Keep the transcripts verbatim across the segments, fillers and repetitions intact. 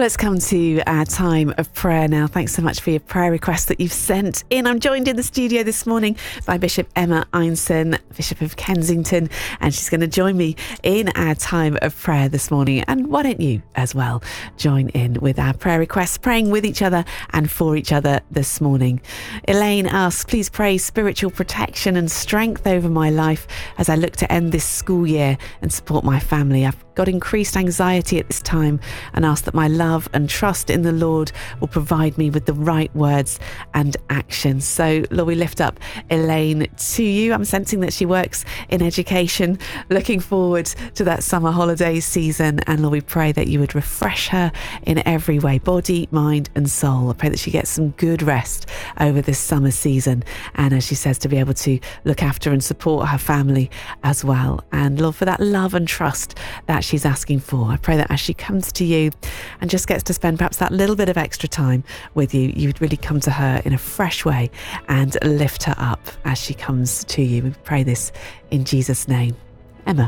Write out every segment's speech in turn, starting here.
Well, let's come to our time of prayer now. Thanks so much for your prayer requests that you've sent in. I'm joined in the studio this morning by Bishop Emma Einson, Bishop of Kensington, and she's going to join me in our time of prayer this morning. And why don't you as well join in with our prayer requests, praying with each other and for each other this morning. Elaine asks, please pray spiritual protection and strength over my life as I look to end this school year and support my family. I've got increased anxiety at this time and ask that my love and trust in the Lord will provide me with the right words and actions. So, Lord, we lift up Elaine to you. I'm sensing that she works in education, looking forward to that summer holidays season. And Lord, we pray that you would refresh her in every way, body, mind and soul. I pray that she gets some good rest over this summer season. And as she says, to be able to look after and support her family as well. And Lord, for that love and trust that she's asking for, I pray that as she comes to you and just gets to spend perhaps that little bit of extra time with you, you would really come to her in a fresh way and lift her up as she comes to you. We pray this in Jesus' name. Emma.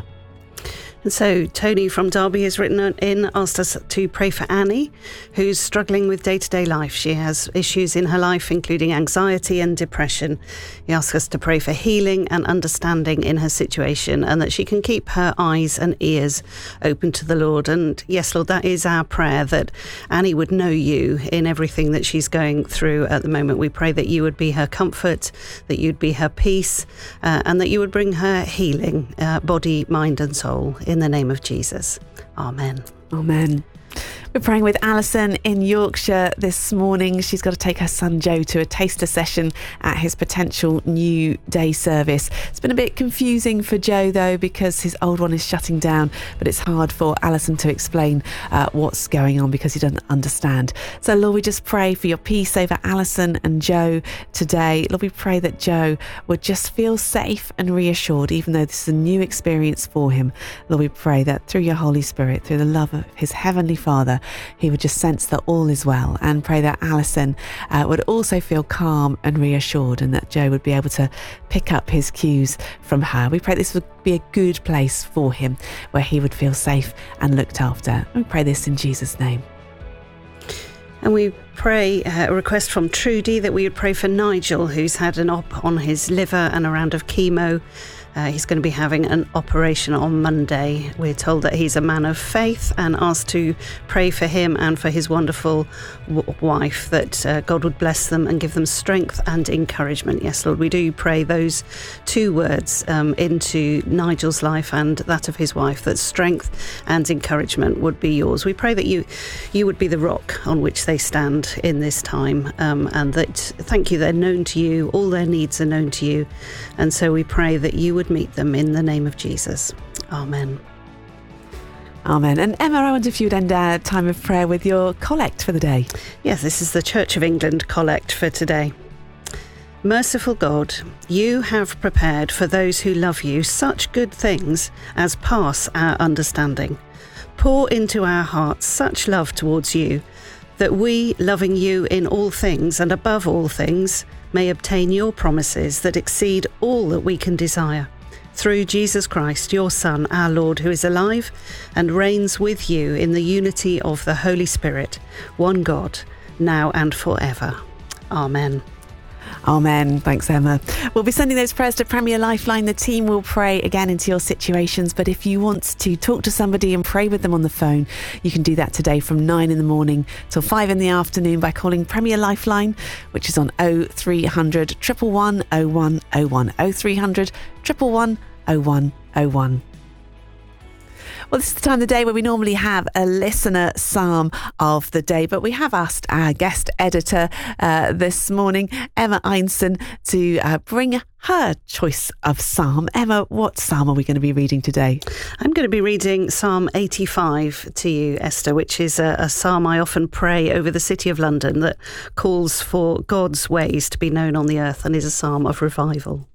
And so Tony from Derby has written in, asked us to pray for Annie, who's struggling with day-to-day life. She has issues in her life, including anxiety and depression. He asks us to pray for healing and understanding in her situation, and that she can keep her eyes and ears open to the Lord. And yes, Lord, that is our prayer, that Annie would know you in everything that she's going through at the moment. We pray that you would be her comfort, that you'd be her peace, uh, and that you would bring her healing, uh, body, mind and soul. In the name of Jesus. Amen. Amen. We're praying with Alison in Yorkshire this morning. She's got to take her son Joe to a taster session at his potential new day service. It's been a bit confusing for Joe though, because his old one is shutting down, but it's hard for Alison to explain uh, what's going on because he doesn't understand. So Lord, we just pray for your peace over Alison and Joe today. Lord, we pray that Joe would just feel safe and reassured, even though this is a new experience for him. Lord, we pray that through your Holy Spirit, through the love of his Heavenly Father, he would just sense that all is well, and pray that Alison uh, would also feel calm and reassured, and that Joe would be able to pick up his cues from her. We pray this would be a good place for him, where he would feel safe and looked after. We pray this in Jesus' name. And we pray uh, a request from Trudy that we would pray for Nigel, who's had an op on his liver and a round of chemo. Uh, he's going to be having an operation on Monday. We're told that he's a man of faith, and asked to pray for him and for his wonderful w- wife, that uh, God would bless them and give them strength and encouragement. Yes, Lord, we do pray those two words um, into Nigel's life and that of his wife, that strength and encouragement would be yours. We pray that you you would be the rock on which they stand in this time, um, and that, thank you, they're known to you, all their needs are known to you, and so we pray that you would meet them in the name of Jesus. Amen. Amen. And Emma, I wonder if you'd end our time of prayer with your collect for the day. Yes, this is the Church of England collect for today. Merciful God, you have prepared for those who love you such good things as pass our understanding. Pour into our hearts such love towards you, that we, loving you in all things and above all things, may obtain your promises that exceed all that we can desire. Through Jesus Christ, your Son, our Lord, who is alive and reigns with you in the unity of the Holy Spirit, one God, now and forever. Amen. Amen. Thanks, Emma. We'll be sending those prayers to Premier Lifeline. The team will pray again into your situations. But if you want to talk to somebody and pray with them on the phone, you can do that today from nine in the morning till five in the afternoon by calling Premier Lifeline, which is on oh three hundred, one one one, oh one oh one, oh three hundred, one one one, oh one oh one. Well, this is the time of the day where we normally have a listener psalm of the day, but we have asked our guest editor uh, this morning, Emma Einson, to uh, bring her choice of psalm. Emma, what psalm are we going to be reading today? I'm going to be reading Psalm eighty-five to you, Esther, which is a, a psalm I often pray over the city of London, that calls for God's ways to be known on the earth, and is a psalm of revival.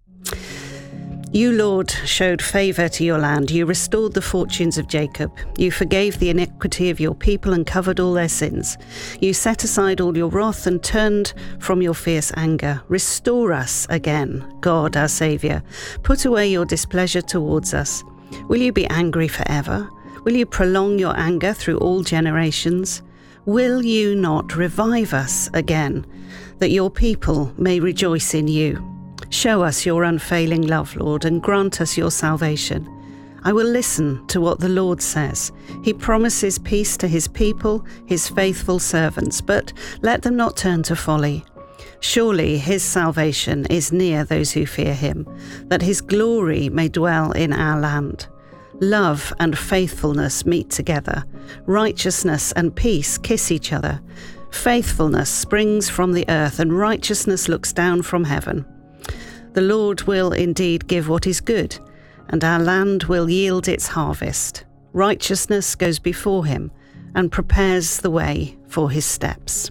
You, Lord, showed favour to your land. You restored the fortunes of Jacob. You forgave the iniquity of your people and covered all their sins. You set aside all your wrath and turned from your fierce anger. Restore us again, God, our Saviour. Put away your displeasure towards us. Will you be angry forever? Will you prolong your anger through all generations? Will you not revive us again, that your people may rejoice in you? Show us your unfailing love, Lord, and grant us your salvation. I will listen to what the Lord says. He promises peace to his people, his faithful servants, but let them not turn to folly. Surely his salvation is near those who fear him, that his glory may dwell in our land. Love and faithfulness meet together. Righteousness and peace kiss each other. Faithfulness springs from the earth, and righteousness looks down from heaven. The Lord will indeed give what is good, and our land will yield its harvest. Righteousness goes before him and prepares the way for his steps.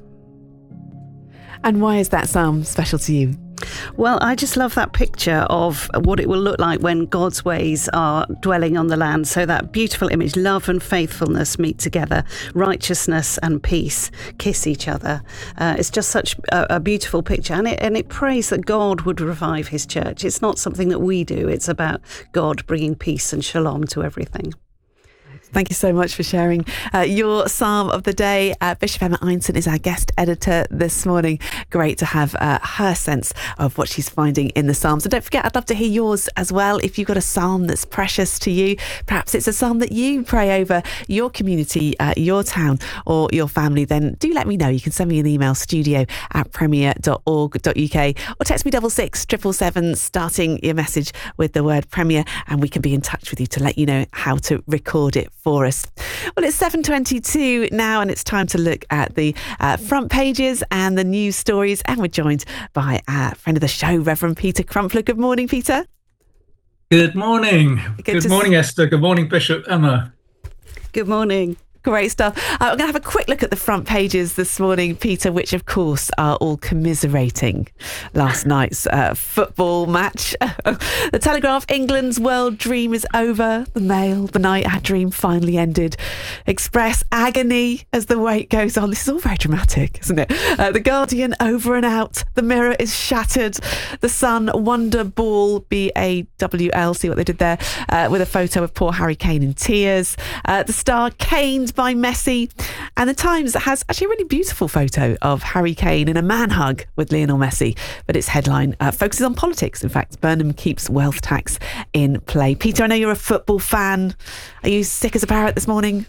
And why is that psalm special to you? Well, I just love that picture of what it will look like when God's ways are dwelling on the land. So that beautiful image, love and faithfulness meet together, righteousness and peace kiss each other. Uh, it's just such a, a beautiful picture. And it, and it prays that God would revive his church. It's not something that we do. It's about God bringing peace and shalom to everything. Thank you so much for sharing uh, your Psalm of the day. Uh, Bishop Emma Einson is our guest editor this morning. Great to have uh, her sense of what she's finding in the Psalms. And don't forget, I'd love to hear yours as well. If you've got a Psalm that's precious to you, perhaps it's a Psalm that you pray over your community, uh, your town or your family, then do let me know. You can send me an email, studio at premier dot org dot uk, or text me double six triple seven, starting your message with the word Premier, and we can be in touch with you to let you know how to record it for us. Well, it's seven twenty-two now, and it's time to look at the uh, front pages and the news stories, and we're joined by a friend of the show, Reverend Peter Crumpler. Good morning, Peter. Good morning. Good, Good morning, s- Esther. Good morning, Bishop Emma. Good morning. Great stuff. Uh, I'm going to have a quick look at the front pages this morning, Peter, which of course are all commiserating last night's uh, football match. The Telegraph, England's world dream is over. The Mail, the night our dream finally ended. Express, agony as the wait goes on. This is all very dramatic, isn't it? Uh, the Guardian, over and out. The Mirror is shattered. The Sun, Wonder Ball, B A W L, see what they did there, uh, with a photo of poor Harry Kane in tears. Uh, the Star, caned by Messi. And the Times has actually a really beautiful photo of Harry Kane in a man hug with Lionel Messi, but its headline uh, focuses on politics. In fact, Burnham keeps wealth tax in play. Peter, I know you're a football fan. Are you sick as a parrot this morning?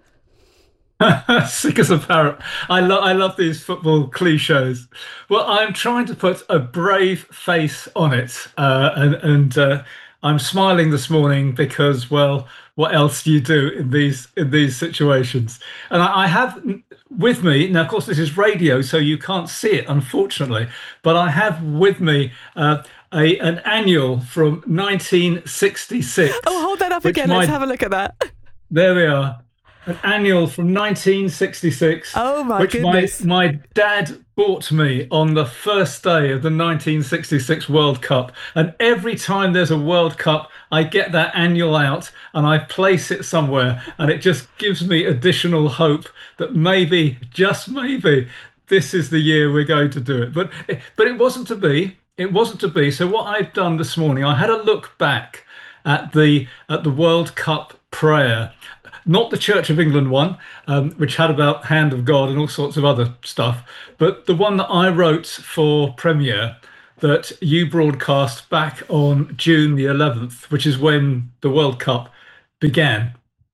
Sick as a parrot. I love I love these football cliches. Well, I'm trying to put a brave face on it, uh, and, and uh, I'm smiling this morning because, well, what else do you do in these in these situations? And I, I have with me now. Of course, this is radio, so you can't see it, unfortunately. But I have with me uh, a an annual from nineteen sixty-six. Oh, hold that up again. my, Let's have a look at that. There we are. An annual from nineteen sixty-six. Oh, my which goodness. my, my dad bought me on the first day of the nineteen sixty-six World Cup. And every time there's a World Cup, I get that annual out and I place it somewhere. And it just gives me additional hope that maybe, just maybe, this is the year we're going to do it. But, but it wasn't to be. It wasn't to be. So what I've done this morning, I had a look back at the at the World Cup prayer. Not the Church of England one, um, which had about Hand of God and all sorts of other stuff, but the one that I wrote for Premier that you broadcast back on June the eleventh, which is when the World Cup began.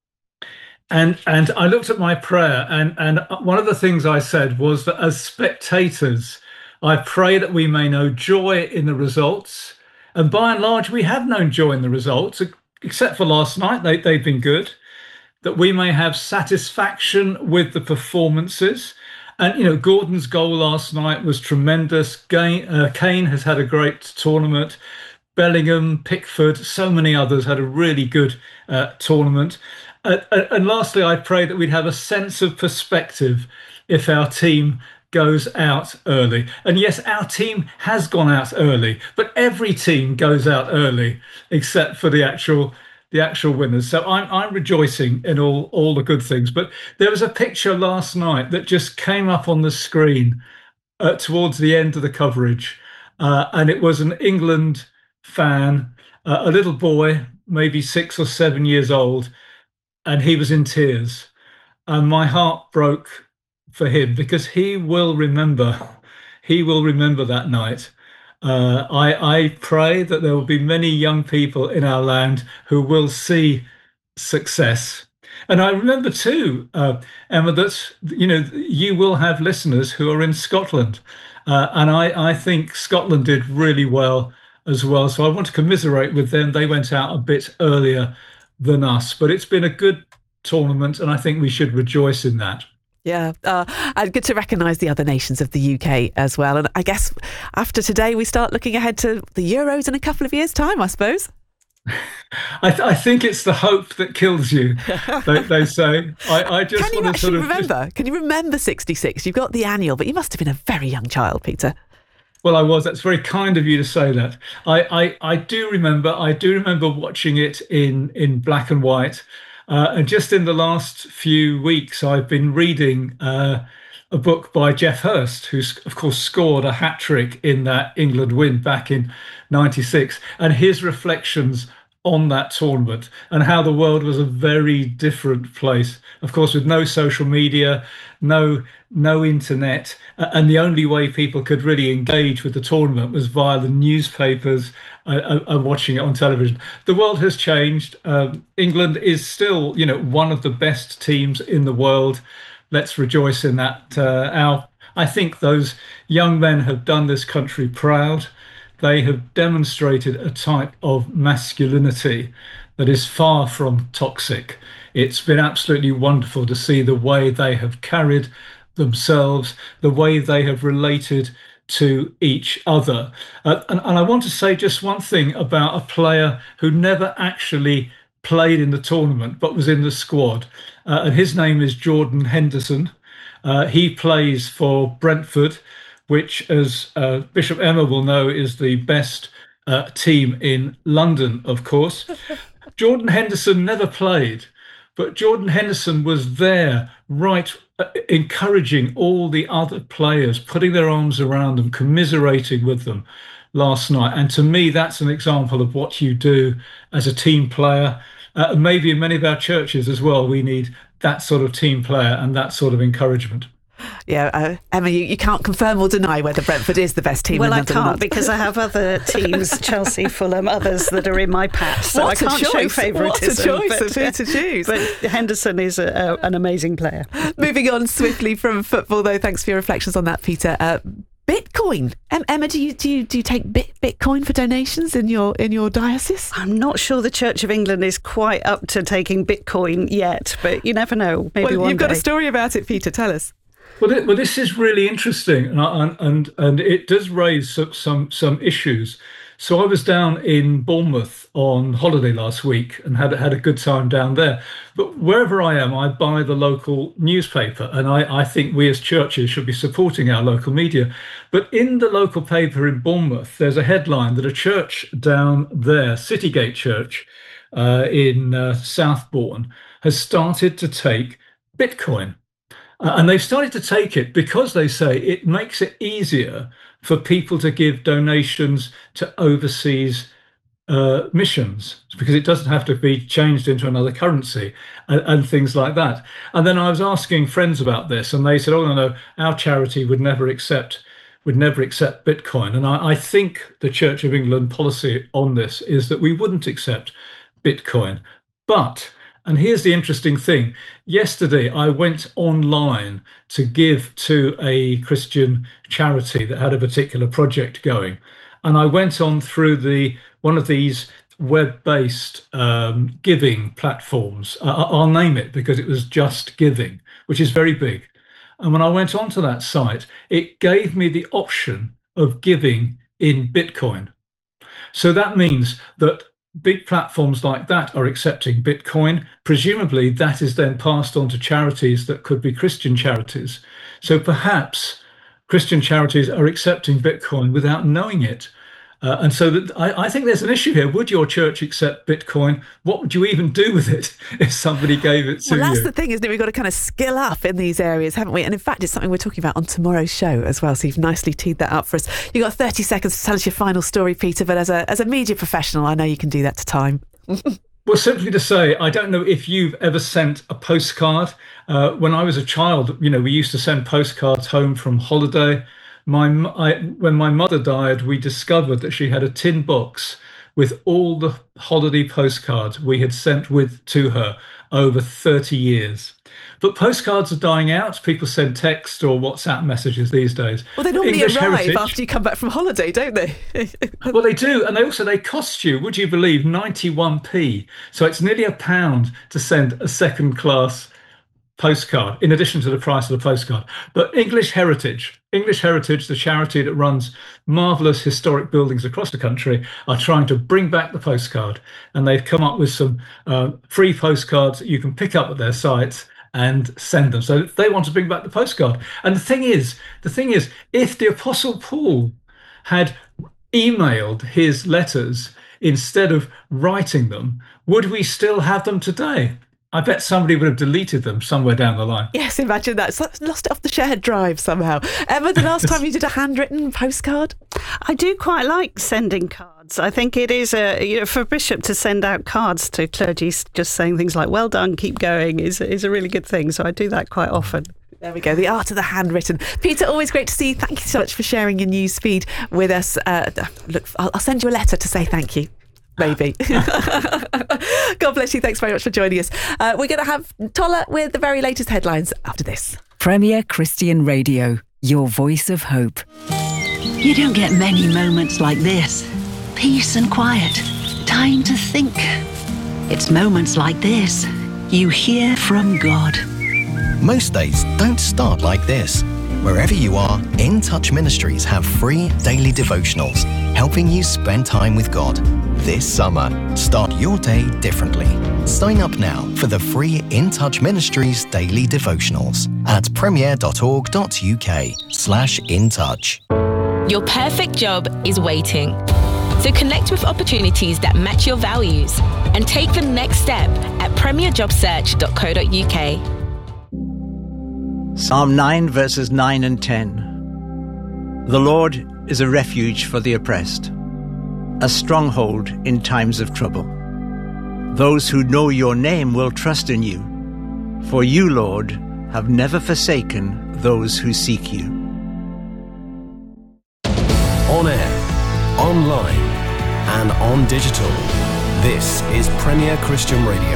And and I looked at my prayer, and, and one of the things I said was that as spectators, I pray that we may know joy in the results. And by and large, we have known joy in the results, except for last night. They, they've been good. That we may have satisfaction with the performances. And, you know, Gordon's goal last night was tremendous. Kane, uh, Kane has had a great tournament. Bellingham, Pickford, so many others had a really good uh, tournament. Uh, and lastly, I pray that we'd have a sense of perspective if our team goes out early. And yes, our team has gone out early, but every team goes out early except for the actual the actual winners. So I'm I'm rejoicing in all all the good things. But there was a picture last night that just came up on the screen uh, towards the end of the coverage, uh, and it was an England fan, uh, a little boy, maybe six or seven years old, and he was in tears, and my heart broke for him because he will remember. He will remember that night. Uh, I, I pray that there will be many young people in our land who will see success. And I remember too, uh, Emma, that you know you will have listeners who are in Scotland, uh, and I, I think Scotland did really well as well. So I want to commiserate with them. They went out a bit earlier than us, but it's been a good tournament, and I think we should rejoice in that. Yeah, uh, and good to recognise the other nations of the U K as well. And I guess after today, we start looking ahead to the Euros in a couple of years' time, I suppose. I, th- I think it's the hope that kills you, they, they say. I, I just Can you want to sort actually of remember? Just... Can you remember sixty-six? You've got the annual, but you must have been a very young child, Peter. Well, I was. That's very kind of you to say that. I, I, I do remember. I do remember watching it in in black and white. Uh, and just in the last few weeks, I've been reading uh, a book by Geoff Hurst, who's, of course, scored a hat-trick in that England win back in ninety-six, and his reflections on that tournament and how the world was a very different place. Of course, with no social media, no no internet, and the only way people could really engage with the tournament was via the newspapers and uh, uh, watching it on television. The world has changed. Um, England is still, you know, one of the best teams in the world. Let's rejoice in that. Uh, our, I think those young men have done this country proud. They have demonstrated a type of masculinity that is far from toxic. It's been absolutely wonderful to see the way they have carried themselves, the way they have related to each other. Uh, and, and I want to say just one thing about a player who never actually played in the tournament, but was in the squad. Uh, and his name is Jordan Henderson. Uh, he plays for Brentford, which, as uh, Bishop Emma will know, is the best uh, team in London, of course. Jordan Henderson never played, but Jordan Henderson was there, right, uh, encouraging all the other players, putting their arms around them, commiserating with them last night. And to me, that's an example of what you do as a team player. Uh, maybe in many of our churches as well, we need that sort of team player and that sort of encouragement. Yeah, uh, Emma, you, you can't confirm or deny whether Brentford is the best team well, in I London or can't not. because I have other teams, Chelsea, Fulham, others that are in my patch, so what I can't show choice. favouritism. What a choice but, of who to choose. But Henderson is a, a, an amazing player. Moving on swiftly from football, though, thanks for your reflections on that, Peter. Uh, Bitcoin, um, Emma, do you do you do you take bit, Bitcoin for donations in your in your diocese? I'm not sure the Church of England is quite up to taking Bitcoin yet, but you never know. Maybe well, one you've got day. a story about it, Peter. Tell us. Well, it, well, this is really interesting, and and and, and it does raise some, some some issues. So I was down in Bournemouth on holiday last week and had had a good time down there. But wherever I am, I buy the local newspaper, and I, I think we as churches should be supporting our local media. But in the local paper in Bournemouth, there's a headline that a church down there, Citygate Church uh, in uh, Southbourne, has started to take Bitcoin. Uh, and they've started to take it because they say it makes it easier for people to give donations to overseas uh, missions, because it doesn't have to be changed into another currency and, and things like that. And then I was asking friends about this, and they said, "Oh no, no, our charity would never accept would never accept Bitcoin." And I, I think the Church of England policy on this is that we wouldn't accept Bitcoin, but. And here's the interesting thing. Yesterday, I went online to give to a Christian charity that had a particular project going. And I went on through the one of these web-based um, giving platforms. Uh, I'll name it because it was Just Giving, which is very big. And when I went onto that site, it gave me the option of giving in Bitcoin. So that means that big platforms like that are accepting Bitcoin. Presumably that is then passed on to charities that could be Christian charities. So perhaps Christian charities are accepting Bitcoin without knowing it. Uh, and so that I, I think there's an issue here. Would your church accept Bitcoin? What would you even do with it if somebody gave it to you? Well, that's the thing, isn't it? We've got to kind of skill up in these areas, haven't we? And in fact, it's something we're talking about on tomorrow's show as well. So you've nicely teed that up for us. You've got thirty seconds to tell us your final story, Peter. But as a as a media professional, I know you can do that to time. Well, simply to say, I don't know if you've ever sent a postcard. Uh, when I was a child, you know, we used to send postcards home from holiday. My, m- I, when my mother died, we discovered that she had a tin box with all the holiday postcards we had sent with to her over thirty years. But postcards are dying out. People send text or WhatsApp messages these days. Well, they normally English arrive heritage, after you come back from holiday, don't they? well, they do, and they also they cost you, would you believe, ninety-one p. So it's nearly a pound to send a second class postcard, in addition to the price of the postcard. But English Heritage, English Heritage, the charity that runs marvellous historic buildings across the country, are trying to bring back the postcard, and they've come up with some uh, free postcards that you can pick up at their site and send them. So they want to bring back the postcard. And the thing is, the thing is, if the Apostle Paul had emailed his letters instead of writing them, would we still have them today? I bet somebody would have deleted them somewhere down the line. Yes, imagine that. So lost it off the shared drive somehow. Emma, the last time you did a handwritten postcard? I do quite like sending cards. I think it is a, you know, for a bishop to send out cards to clergy, just saying things like "well done, keep going" is is a really good thing. So I do that quite often. There we go, the art of the handwritten. Peter, always great to see you. Thank you so much for sharing your news feed with us. Uh, look, I'll, I'll send you a letter to say thank you. Maybe. God bless you. Thanks very much for joining us. Uh, we're going to have Tola with the very latest headlines after this. Premier Christian Radio, your voice of hope. You don't get many moments like this. Peace and quiet. Time to think. It's moments like this you hear from God. Most days don't start like this. Wherever you are, In Touch Ministries have free daily devotionals, helping you spend time with God. This summer, start your day differently. Sign up now for the free In Touch Ministries daily devotionals at premier.org.uk slash in touch. Your perfect job is waiting. So connect with opportunities that match your values and take the next step at premier job search dot co dot uk. Psalm nine, verses nine and ten. The Lord is a refuge for the oppressed, a stronghold in times of trouble. Those who know your name will trust in you, for you, Lord, have never forsaken those who seek you. On air, online, and on digital. This is Premier Christian Radio.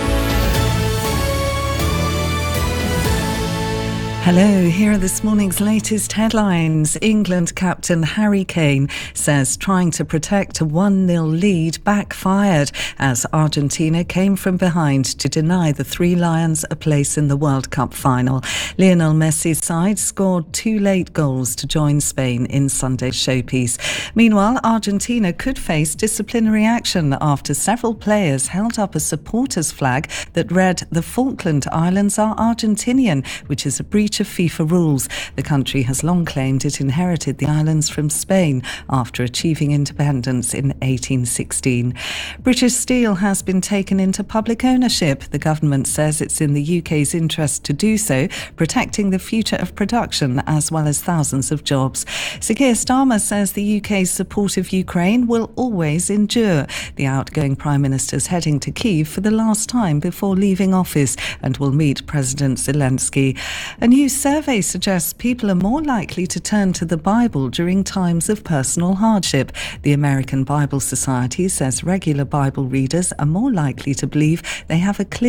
Hello, here are this morning's latest headlines. England captain Harry Kane says trying to protect a one nil lead backfired as Argentina came from behind to deny the Three Lions a place in the World Cup final. Lionel Messi's side scored two late goals to join Spain in Sunday's showpiece. Meanwhile, Argentina could face disciplinary action after several players held up a supporters' flag that read "The Falkland Islands are Argentinian," which is a breach of FIFA rules. The country has long claimed it inherited the islands from Spain after achieving independence in eighteen sixteen. British Steel has been taken into public ownership. The government says it's in the U K's interest to do so, protecting the future of production as well as thousands of jobs. Sir Keir Starmer says the U K's support of Ukraine will always endure. The outgoing Prime Minister's heading to Kyiv for the last time before leaving office and will meet President Zelensky. A new survey suggests people are more likely to turn to the Bible during times of personal hardship. The American Bible Society says regular Bible readers are more likely to believe they have a clear